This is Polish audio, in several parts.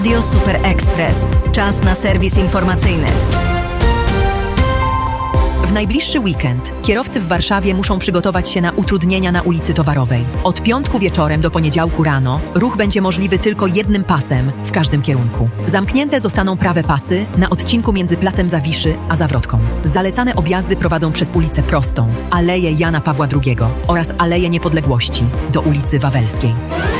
Radio Super Express. Czas na serwis informacyjny. W najbliższy weekend kierowcy w Warszawie muszą przygotować się na utrudnienia na ulicy Towarowej. Od piątku wieczorem do poniedziałku rano ruch będzie możliwy tylko jednym pasem w każdym kierunku. Zamknięte zostaną prawe pasy na odcinku między Placem Zawiszy a Zawrotką. Zalecane objazdy prowadzą przez ulicę Prostą, Aleję Jana Pawła II oraz Aleję Niepodległości do ulicy Wawelskiej.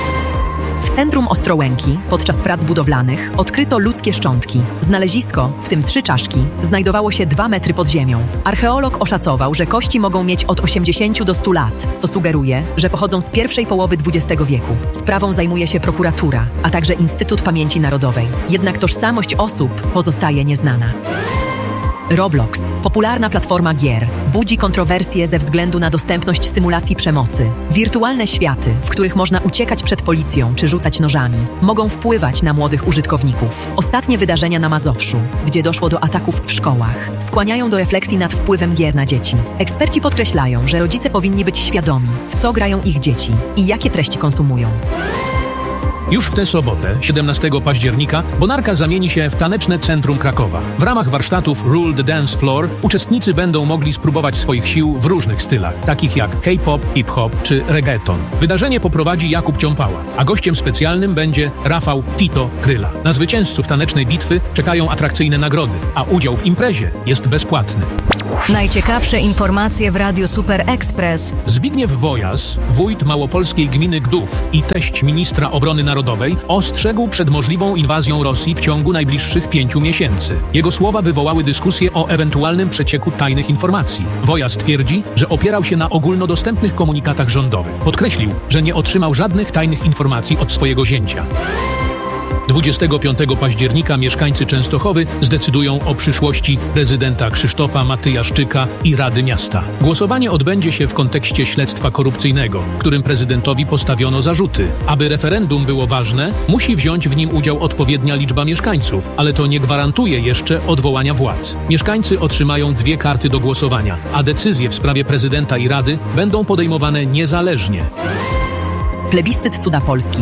W centrum Ostrołęki podczas prac budowlanych odkryto ludzkie szczątki. Znalezisko, w tym 3 czaszki, znajdowało się 2 metry pod ziemią. Archeolog oszacował, że kości mogą mieć od 80 do 100 lat, co sugeruje, że pochodzą z pierwszej połowy XX wieku. Sprawą zajmuje się prokuratura, a także Instytut Pamięci Narodowej. Jednak tożsamość osób pozostaje nieznana. Roblox, popularna platforma gier, budzi kontrowersje ze względu na dostępność symulacji przemocy. Wirtualne światy, w których można uciekać przed policją czy rzucać nożami, mogą wpływać na młodych użytkowników. Ostatnie wydarzenia na Mazowszu, gdzie doszło do ataków w szkołach, skłaniają do refleksji nad wpływem gier na dzieci. Eksperci podkreślają, że rodzice powinni być świadomi, w co grają ich dzieci i jakie treści konsumują. Już w tę sobotę, 17 października, Bonarka zamieni się w taneczne centrum Krakowa. W ramach warsztatów Rule the Dance Floor uczestnicy będą mogli spróbować swoich sił w różnych stylach, takich jak K-pop, hip-hop czy reggaeton. Wydarzenie poprowadzi Jakub Ciąpała, a gościem specjalnym będzie Rafał Tito Kryla. Na zwycięzców tanecznej bitwy czekają atrakcyjne nagrody, a udział w imprezie jest bezpłatny. Najciekawsze informacje w Radiu Super Express. Zbigniew Wojas, wójt małopolskiej gminy Gdów i teść ministra obrony narodowej, ostrzegł przed możliwą inwazją Rosji w ciągu najbliższych 5 miesięcy. Jego słowa wywołały dyskusję o ewentualnym przecieku tajnych informacji. Wojas twierdzi, że opierał się na ogólnodostępnych komunikatach rządowych. Podkreślił, że nie otrzymał żadnych tajnych informacji od swojego zięcia. 25 października mieszkańcy Częstochowy zdecydują o przyszłości prezydenta Krzysztofa Matyjaszczyka i Rady Miasta. Głosowanie odbędzie się w kontekście śledztwa korupcyjnego, w którym prezydentowi postawiono zarzuty. Aby referendum było ważne, musi wziąć w nim udział odpowiednia liczba mieszkańców, ale to nie gwarantuje jeszcze odwołania władz. Mieszkańcy otrzymają 2 karty do głosowania, a decyzje w sprawie prezydenta i Rady będą podejmowane niezależnie. Plebiscyt Cuda Polski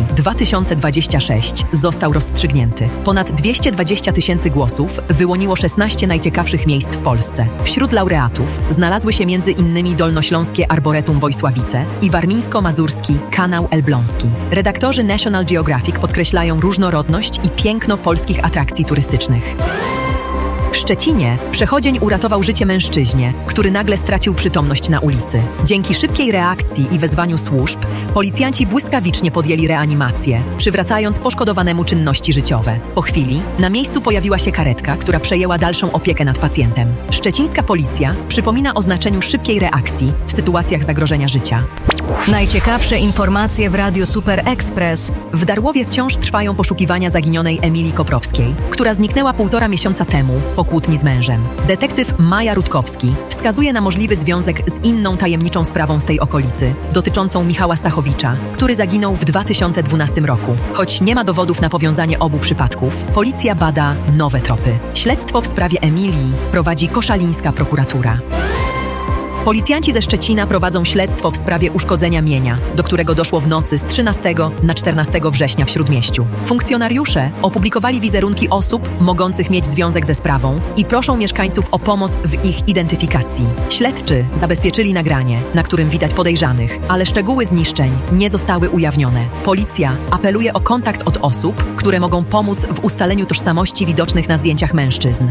2026 został rozstrzygnięty. Ponad 220 000 głosów wyłoniło 16 najciekawszych miejsc w Polsce. Wśród laureatów znalazły się m.in. Dolnośląskie Arboretum Wojsławice i warmińsko-mazurski Kanał Elbląski. Redaktorzy National Geographic podkreślają różnorodność i piękno polskich atrakcji turystycznych. W Szczecinie przechodzień uratował życie mężczyźnie, który nagle stracił przytomność na ulicy. Dzięki szybkiej reakcji i wezwaniu służb, policjanci błyskawicznie podjęli reanimację, przywracając poszkodowanemu czynności życiowe. Po chwili na miejscu pojawiła się karetka, która przejęła dalszą opiekę nad pacjentem. Szczecińska policja przypomina o znaczeniu szybkiej reakcji w sytuacjach zagrożenia życia. Najciekawsze informacje w Radiu Super Express. W Darłowie wciąż trwają poszukiwania zaginionej Emilii Koprowskiej, która zniknęła 1,5 miesiąca temu po kłótni z mężem. Detektyw Maja Rutkowski wskazuje na możliwy związek z inną tajemniczą sprawą z tej okolicy, dotyczącą Michała Stachowicza, który zaginął w 2012 roku. Choć nie ma dowodów na powiązanie obu przypadków, policja bada nowe tropy. Śledztwo w sprawie Emilii prowadzi koszalińska prokuratura. Policjanci ze Szczecina prowadzą śledztwo w sprawie uszkodzenia mienia, do którego doszło w nocy z 13 na 14 września w Śródmieściu. Funkcjonariusze opublikowali wizerunki osób mogących mieć związek ze sprawą i proszą mieszkańców o pomoc w ich identyfikacji. Śledczy zabezpieczyli nagranie, na którym widać podejrzanych, ale szczegóły zniszczeń nie zostały ujawnione. Policja apeluje o kontakt od osób, które mogą pomóc w ustaleniu tożsamości widocznych na zdjęciach mężczyzn.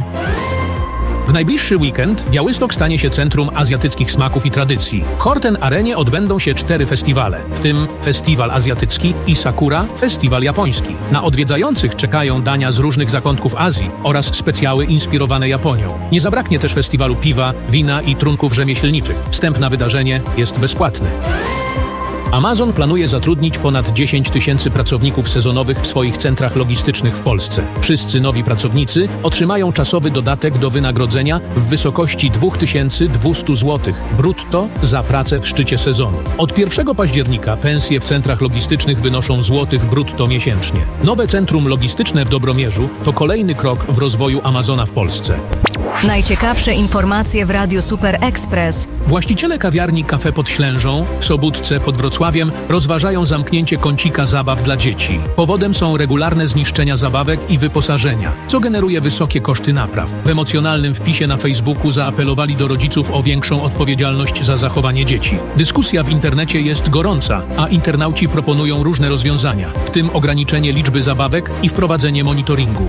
W najbliższy weekend Białystok stanie się centrum azjatyckich smaków i tradycji. W Horten Arenie odbędą się 4 festiwale, w tym Festiwal Azjatycki i Sakura Festiwal Japoński. Na odwiedzających czekają dania z różnych zakątków Azji oraz specjały inspirowane Japonią. Nie zabraknie też festiwalu piwa, wina i trunków rzemieślniczych. Wstęp na wydarzenie jest bezpłatny. Amazon planuje zatrudnić ponad 10 000 pracowników sezonowych w swoich centrach logistycznych w Polsce. Wszyscy nowi pracownicy otrzymają czasowy dodatek do wynagrodzenia w wysokości 2200 zł brutto za pracę w szczycie sezonu. Od 1 października pensje w centrach logistycznych wynoszą złotych brutto miesięcznie. Nowe centrum logistyczne w Dobromierzu to kolejny krok w rozwoju Amazona w Polsce. Najciekawsze informacje w Radiu Super Express. Właściciele kawiarni Cafe pod Ślężą w Sobótce pod Wrocławiem rozważają zamknięcie kącika zabaw dla dzieci. Powodem są regularne zniszczenia zabawek i wyposażenia, co generuje wysokie koszty napraw. W emocjonalnym wpisie na Facebooku zaapelowali do rodziców o większą odpowiedzialność za zachowanie dzieci. Dyskusja w internecie jest gorąca, a internauci proponują różne rozwiązania, w tym ograniczenie liczby zabawek i wprowadzenie monitoringu.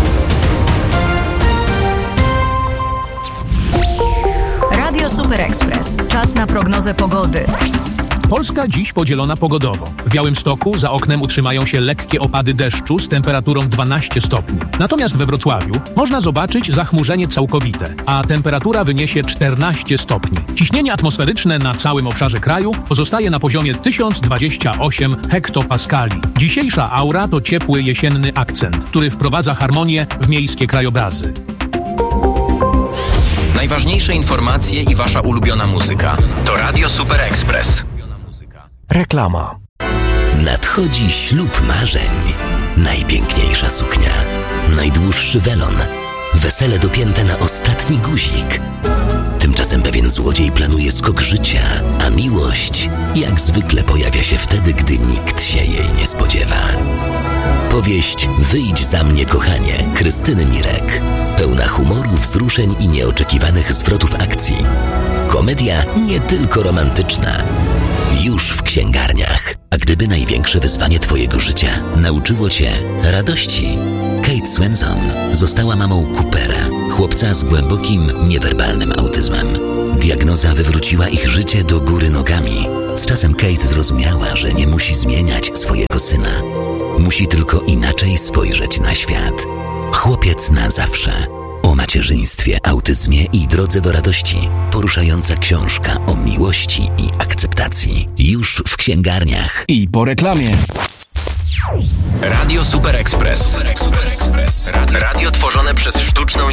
Radio Super Express. Czas na prognozę pogody. Polska dziś podzielona pogodowo. W Białymstoku za oknem utrzymają się lekkie opady deszczu z temperaturą 12 stopni. Natomiast we Wrocławiu można zobaczyć zachmurzenie całkowite, a temperatura wyniesie 14 stopni. Ciśnienie atmosferyczne na całym obszarze kraju pozostaje na poziomie 1028 hektopaskali. Dzisiejsza aura to ciepły jesienny akcent, który wprowadza harmonię w miejskie krajobrazy. Najważniejsze informacje i wasza ulubiona muzyka. To Radio Super Express. Reklama. Nadchodzi ślub marzeń. Najpiękniejsza suknia. Najdłuższy welon. Wesele dopięte na ostatni guzik. Tymczasem pewien złodziej planuje skok życia, a miłość jak zwykle pojawia się wtedy, gdy nikt się jej nie spodziewa. Powieść Wyjdź za mnie, kochanie Krystyny Mirek. Pełna humoru, wzruszeń i nieoczekiwanych zwrotów akcji. Komedia nie tylko romantyczna. Już w księgarniach. A gdyby największe wyzwanie twojego życia nauczyło cię radości? Kate Swenson została mamą Coopera, chłopca z głębokim, niewerbalnym autyzmem. Diagnoza wywróciła ich życie do góry nogami. Z czasem Kate zrozumiała, że nie musi zmieniać swojego syna. Musi tylko inaczej spojrzeć na świat. Chłopiec na zawsze. O macierzyństwie, autyzmie i drodze do radości. Poruszająca książka o miłości i akceptacji. Już w księgarniach. I po reklamie. Radio Super Express. Radio tworzone przez sztuczną